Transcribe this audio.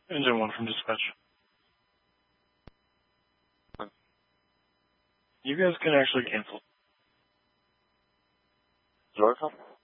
Engine 1 from dispatch. You guys can actually cancel. Oracle?